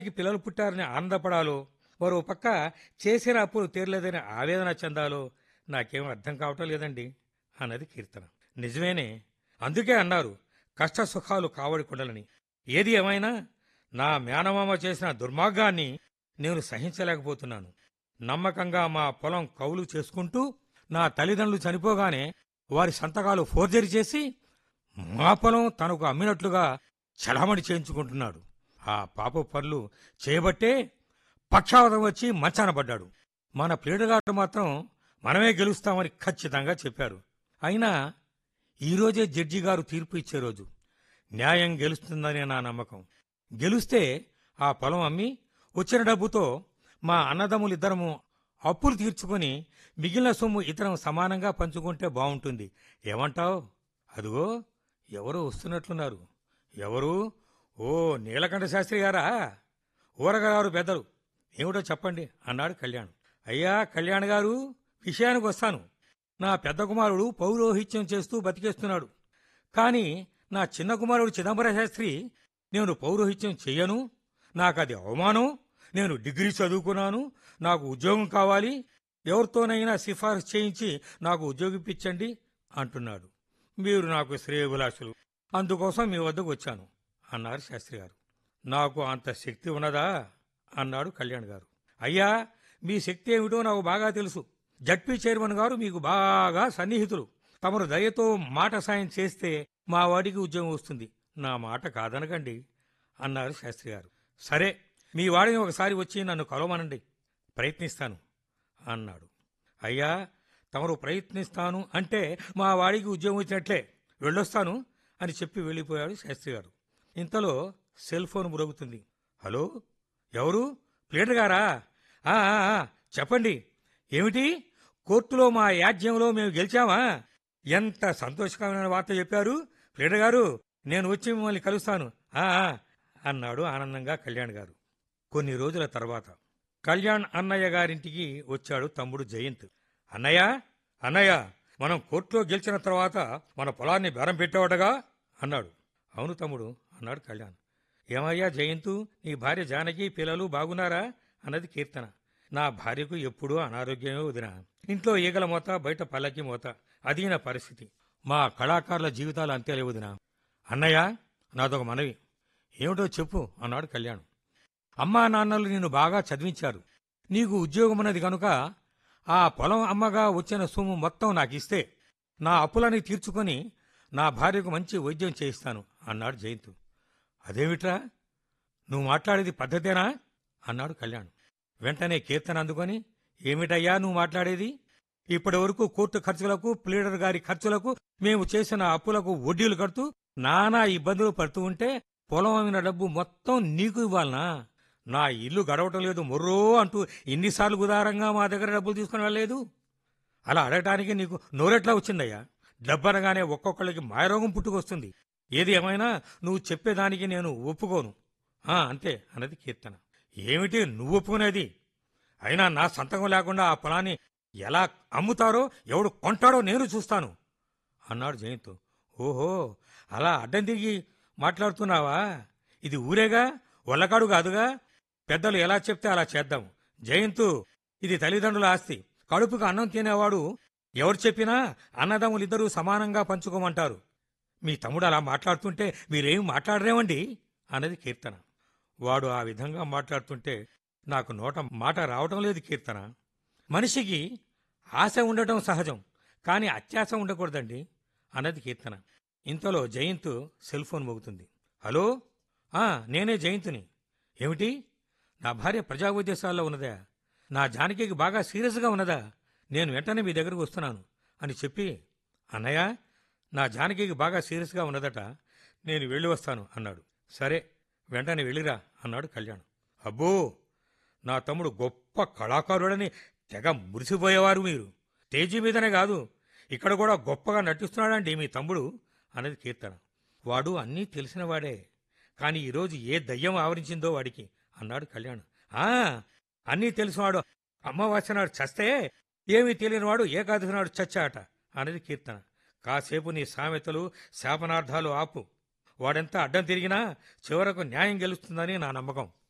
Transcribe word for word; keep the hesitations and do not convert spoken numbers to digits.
పిల్లలు పుట్టారని ఆనందపడాలో, మరో పక్క చేసిన అప్పులు తీరలేదని ఆవేదన చెందాలో నాకేం అర్థం కావటం లేదండి అన్నది కీర్తన. నిజమేనే, అందుకే అన్నారు కష్ట సుఖాలు కావడి కుండలని. ఏది ఏమైనా నా మేనమామ చేసిన దుర్మార్గాన్ని నేను సహించలేకపోతున్నాను. నమ్మకంగా మా పొలం కౌలు చేసుకుంటూ నా తల్లిదండ్రులు చనిపోగానే వారి సంతకాలు ఫోర్జరీ చేసి మా పొలం తనకు అమ్మినట్లుగా చలామణి చేయించుకుంటున్నాడు. ఆ పాప పనులు చేయబట్టే పక్షావతం వచ్చి మంచాన పడ్డాడు. మన ప్లేడుగారు మాత్రం మనమే గెలుస్తామని ఖచ్చితంగా చెప్పారు. అయినా ఈరోజే జడ్జి గారు తీర్పు ఇచ్చే రోజు. న్యాయం గెలుస్తుందనే నా నమ్మకం. గెలుస్తే ఆ పొలం అమ్మి వచ్చిన డబ్బుతో మా అన్నదమ్ములిద్దరము అప్పులు తీర్చుకొని మిగిలిన సొమ్ము ఇతరం సమానంగా పంచుకుంటే బావుంటుంది. ఏమంటావ్? అదిగో ఎవరో వస్తున్నట్లున్నారు. ఎవరు? ఓ నీలకంఠ శాస్త్రి గారా? ఊరగారు పెద్దలు. ఏమిటో చెప్పండి అన్నాడు కళ్యాణ్. అయ్యా కళ్యాణ్ గారు, విషయానికి వస్తాను. నా పెద్ద కుమారుడు పౌరోహిత్యం చేస్తూ బతికేస్తున్నాడు. కాని నా చిన్న కుమారుడు చిదంబర శాస్త్రి, నేను పౌరోహిత్యం చెయ్యను, నాకది అవమానం, నేను డిగ్రీ చదువుకున్నాను, నాకు ఉద్యోగం కావాలి, ఎవరితోనైనా సిఫారసు చేయించి నాకు ఉద్యోగం ఇప్పించండి అంటున్నాడు. మీరు నాకు శ్రేయోభిలాషులు, అందుకోసం మీ వద్దకు వచ్చాను అన్నారు శాస్త్రి గారు. నాకు అంత శక్తి ఉన్నదా అన్నాడు కళ్యాణ్ గారు. అయ్యా, మీ శక్తి ఏమిటో నాకు బాగా తెలుసు. జడ్పీ చైర్మన్ గారు మీకు బాగా సన్నిహితులు. తమరు దయతో మాట సాయం చేస్తే మా వాడికి ఉద్యోగం వస్తుంది. నా మాట కాదనకండి అన్నారు శాస్త్రి గారు. సరే, మీ వాడిని ఒకసారి వచ్చి నన్ను కలవమనండి, ప్రయత్నిస్తాను అన్నాడు. అయ్యా, తమరు ప్రయత్నిస్తాను అంటే మా వాడికి ఉద్యోగం వచ్చినట్లే, వెళ్ళొస్తాను అని చెప్పి వెళ్ళిపోయాడు శాస్త్రి గారు. ఇంతలో సెల్ ఫోన్ మ్రోగుతుంది. హలో, ఎవరు? ప్లేటర్ గారా? ఆ ఆ, ఆ, చెప్పండి. ఏమిటి? కోర్టులో మా యాజ్యంలో మేము గెలిచామా? ఎంత సంతోషకరమైన వార్త చెప్పారు ప్లేటర్ గారు. నేను వచ్చి మిమ్మల్ని కలుస్తాను ఆ ఆ, అన్నాడు ఆనందంగా కళ్యాణ్ గారు. కొన్ని రోజుల తర్వాత కళ్యాణ్ అన్నయ్య గారింటికి వచ్చాడు తమ్ముడు జయంత్. అన్నయ్య, అన్నయ్య, మనం కోర్టులో గెలిచిన తర్వాత మన పొలాన్ని బేరం పెట్టేవాడగా అన్నాడు. అవును తమ్ముడు అన్నాడు కళ్యాణ్. ఏమయ్యా జయంతు, నీ భార్య జానకి, పిల్లలు బాగున్నారా అన్నది కీర్తన. నా భార్యకు ఎప్పుడూ అనారోగ్యమే వదిన. ఇంట్లో ఈగల మోత, బయట పల్లకి మోత, అది నా పరిస్థితి. మా కళాకారుల జీవితాలు అంతేలే వదిన. అన్నయ్య, నాదొక మనవి. ఏమిటో చెప్పు అన్నాడు కళ్యాణ్. అమ్మా నాన్నలు నిన్ను బాగా చదివించారు. నీకు ఉద్యోగమున్నది కనుక ఆ పొలం అమ్మగా వచ్చిన సొమ్ము మొత్తం నాకిస్తే నా అప్పులని తీర్చుకొని నా భార్యకు మంచి వైద్యం చేయిస్తాను అన్నాడు జయంతు. అదేమిట్రా, నువ్వు మాట్లాడేది పద్ధతేనా అన్నాడు కళ్యాణ్. వెంటనే కీర్తన అందుకొని, ఏమిటయ్యా నువ్వు మాట్లాడేది? ఇప్పటి వరకు కోర్టు ఖర్చులకు, ప్లీడర్ గారి ఖర్చులకు, మేము చేసిన అప్పులకు వడ్డీలు కడుతూ నానా ఇబ్బందులు పడుతూ ఉంటే పొలం అమ్మిన డబ్బు మొత్తం నీకు ఇవ్వాలనా? నా ఇల్లు గడవటం లేదు మొర్రో అంటూ ఇన్నిసార్లు ఉదారంగా మా దగ్గర డబ్బులు తీసుకుని వెళ్ళలేదు. అలా అడగటానికి నీకు నోరెట్లా వచ్చిందయ్యా? డబ్బనగానే ఒక్కొక్కళ్ళకి మాయరోగం పుట్టుకొస్తుంది. ఏది ఏమైనా నువ్వు చెప్పేదానికి నేను ఒప్పుకోను. ఆ అంతే అన్నది కీర్తన. ఏమిటి నువ్వు ఒప్పుకునేది? అయినా నా సంతకం లేకుండా ఆ పొలాన్ని ఎలా అమ్ముతారో, ఎవడు కొంటాడో నేను చూస్తాను అన్నాడు జయంత్. ఓహో, అలా అడ్డం తిరిగి మాట్లాడుతున్నావా? ఇది ఊరేగా, ఒళ్ళకాడు కాదుగా. పెద్దలు ఎలా చెప్తే అలా చేద్దాం. జయంతు, ఇది తల్లిదండ్రుల ఆస్తి. కడుపుకు అన్నం తినేవాడు ఎవరు చెప్పినా అన్నదమ్ములిద్దరూ సమానంగా పంచుకోమంటారు. మీ తమ్ముడు అలా మాట్లాడుతుంటే మీరేం మాట్లాడరేమండి అన్నది కీర్తన. వాడు ఆ విధంగా మాట్లాడుతుంటే నాకు నోట మాట రావటం లేదు కీర్తన. మనిషికి ఆశ ఉండటం సహజం, కానీ అత్యాశ ఉండకూడదండి అన్నది కీర్తన. ఇంతలో జయంత్ సెల్ ఫోన్ మోగుతుంది. హలో, ఆ నేనే జయంతుని. ఏమిటి? నా భార్య ప్రజా ఉద్దేశాల్లో ఉన్నదా? నా జానకికి బాగా సీరియస్గా ఉన్నదా? నేను వెంటనే మీ దగ్గరకు వస్తున్నాను అని చెప్పి, అన్నయ్య, నా జానకికి బాగా సీరియస్గా ఉన్నదట, నేను వెళ్ళి వస్తాను అన్నాడు. సరే, వెంటనే వెళ్ళిరా అన్నాడు కళ్యాణ్. అబ్బో, నా తమ్ముడు గొప్ప కళాకారుడని తెగ మురిసిపోయేవారు మీరు. స్టేజీ మీదనే కాదు, ఇక్కడ కూడా గొప్పగా నటిస్తున్నాడండి మీ తమ్ముడు అన్నది కీర్తన. వాడు అన్నీ తెలిసినవాడే, కాని ఈరోజు ఏ దయ్యం ఆవరించిందో వాడికి అన్నాడు కళ్యాణ్. ఆ అన్నీ తెలిసినవాడు అమావాస్య నాడు చస్తే ఏమీ తెలియనివాడు ఏకాదశి నాడు చచ్చాట అన్నది కీర్తన. కాసేపు నీ సామెతలు, శాపనార్థాలు ఆపు. వాడెంత అడ్డం తిరిగినా చివరకు న్యాయం గెలుస్తుందని నా నమ్మకం.